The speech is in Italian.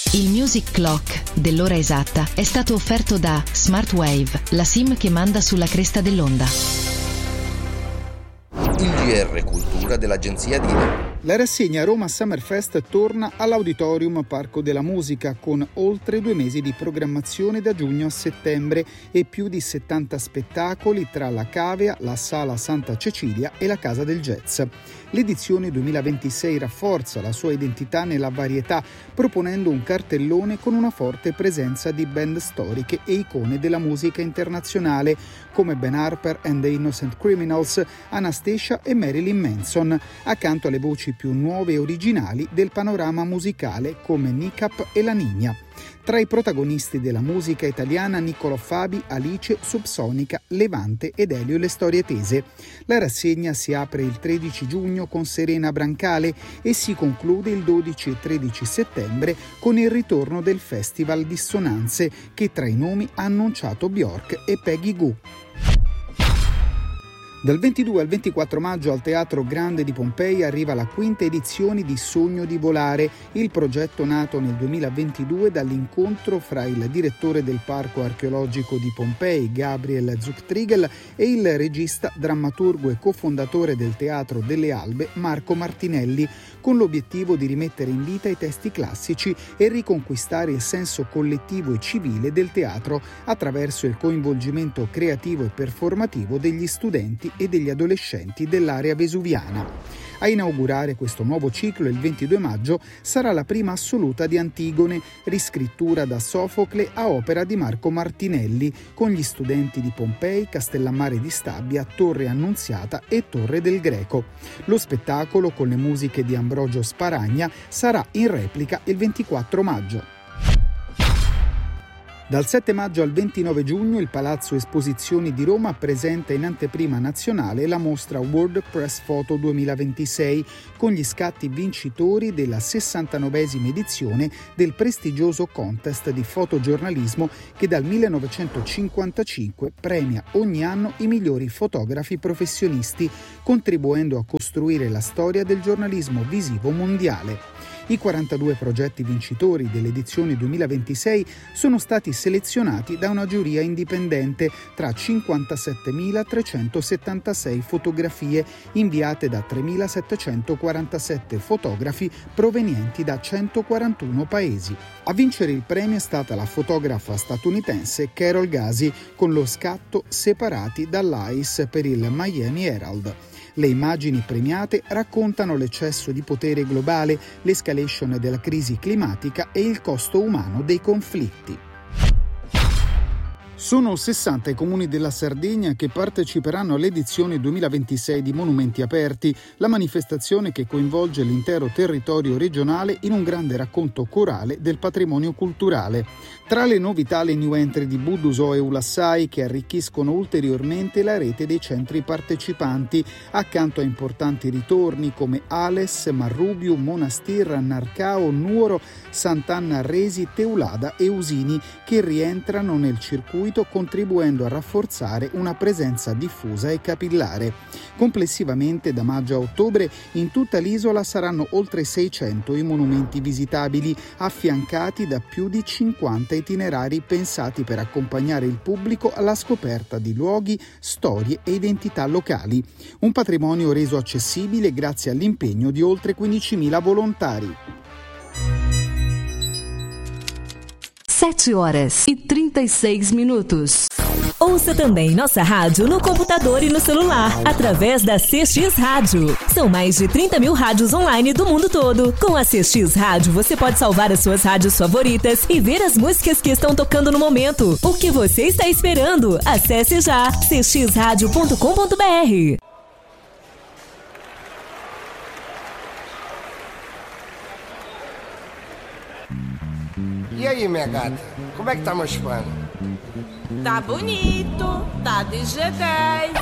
Il Music Clock dell'ora esatta è stato offerto da Smartwave, la SIM che manda sulla cresta dell'onda. Il GR Cultura dell'agenzia Dire. La rassegna Roma Summerfest torna all'Auditorium Parco della Musica con oltre 2 mesi di programmazione da giugno a settembre e più di 70 spettacoli tra la Cavea, la Sala Santa Cecilia e la Casa del Jazz. L'edizione 2026 rafforza la sua identità nella varietà, proponendo un cartellone con una forte presenza di band storiche e icone della musica internazionale come Ben Harper and the Innocent Criminals, Anastacia e Marilyn Manson, accanto alle voci più nuove e originali del panorama musicale come Nicap e La Nigna. Tra i protagonisti della musica italiana Niccolò Fabi, Alice, Subsonica, Levante ed Elio e le Storie Tese. La rassegna si apre il 13 giugno con Serena Brancale e si conclude il 12 e 13 settembre con il ritorno del Festival Dissonanze, che tra i nomi ha annunciato Bjork e Peggy Gou. Dal 22 al 24 maggio al Teatro Grande di Pompei arriva la 5ª edizione di Sogno di volare, il progetto nato nel 2022 dall'incontro fra il direttore del Parco Archeologico di Pompei, Gabriel Zuchtriegel, e il regista, drammaturgo e cofondatore del Teatro delle Albe, Marco Martinelli, con l'obiettivo di rimettere in vita i testi classici e riconquistare il senso collettivo e civile del teatro attraverso il coinvolgimento creativo e performativo degli studenti e degli adolescenti dell'area vesuviana. A inaugurare questo nuovo ciclo il 22 maggio sarà la prima assoluta di Antigone, riscrittura da Sofocle a opera di Marco Martinelli, con gli studenti di Pompei, Castellammare di Stabia, Torre Annunziata e Torre del Greco. Lo spettacolo, con le musiche di Ambrogio Sparagna, sarà in replica il 24 maggio. Dal 7 maggio al 29 giugno il Palazzo Esposizioni di Roma presenta in anteprima nazionale la mostra World Press Photo 2026 con gli scatti vincitori della 69esima edizione del prestigioso contest di fotogiornalismo che dal 1955 premia ogni anno i migliori fotografi professionisti, contribuendo a costruire la storia del giornalismo visivo mondiale. I 42 progetti vincitori dell'edizione 2026 sono stati selezionati da una giuria indipendente tra 57.376 fotografie inviate da 3.747 fotografi provenienti da 141 paesi. A vincere il premio è stata la fotografa statunitense Carol Gasi con lo scatto Separati dall'ICE per il Miami Herald. Le immagini premiate raccontano l'eccesso di potere globale, l'escalation della crisi climatica e il costo umano dei conflitti. Sono 60 i comuni della Sardegna che parteciperanno all'edizione 2026 di Monumenti Aperti, la manifestazione che coinvolge l'intero territorio regionale in un grande racconto corale del patrimonio culturale. Tra le novità le new entry di Buduso e Ulassai che arricchiscono ulteriormente la rete dei centri partecipanti, accanto a importanti ritorni come Ales, Marrubiu, Monastir, Narcao, Nuoro, Sant'Anna Resi, Teulada e Usini che rientrano nel circuito contribuendo a rafforzare una presenza diffusa e capillare. Complessivamente da maggio a ottobre in tutta l'isola saranno oltre 600 i monumenti visitabili, affiancati da più di 50 itinerari pensati per accompagnare il pubblico alla scoperta di luoghi, storie e identità locali. Un patrimonio reso accessibile grazie all'impegno di oltre 15.000 volontari. 7h36. Ouça também nossa rádio no computador e no celular, através da CX Rádio. São mais de 30 mil rádios online do mundo todo. Com a CX Rádio, você pode salvar as suas rádios favoritas e ver as músicas que estão tocando no momento. O que você está esperando? Acesse já cxradio.com.br. E aí, minha gata, como é que tá meu pano? Tá bonito, tá de G10.